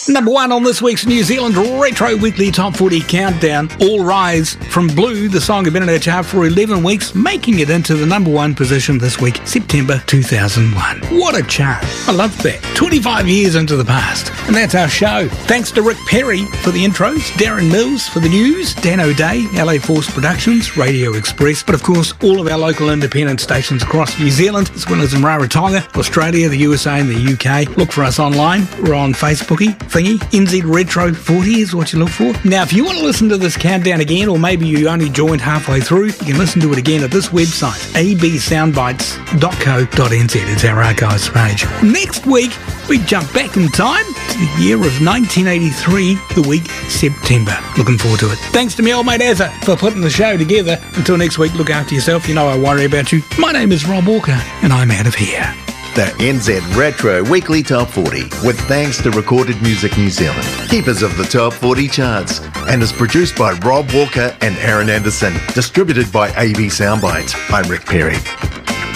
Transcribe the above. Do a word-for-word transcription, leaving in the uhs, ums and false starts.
Number one on this week's New Zealand Retro Weekly Top forty Countdown, All Rise from Blue. The song had been in our chart for eleven weeks, making it into the number one position this week, September two thousand one. What a chart. I love that. twenty-five years into the past. And that's our show. Thanks to Rick Perry for the intros, Darren Mills for the news, Dan O'Day, L A Force Productions, Radio Express, but of course all of our local independent stations across New Zealand, as well as in Rarotonga, Australia, the U S A and the U K. Look for us online. We're on Facebooky, thingy. N Z Retro forty is what you look for. Now, if you want to listen to this countdown again, or maybe you only joined halfway through, you can listen to it again at this website, a b soundbites dot co dot n z. It's our archives page. Next week, we jump back in time to the year of nineteen eighty-three, the week September. Looking forward to it. Thanks to me old mate Azza for putting the show together. Until next week, look after yourself. You know I worry about you. My name is Rob Walker, and I'm out of here. The N Z Retro Weekly Top forty, with thanks to Recorded Music New Zealand, keepers of the Top forty charts, and is produced by Rob Walker and Aaron Anderson, distributed by A B Soundbites. I'm Rick Perry.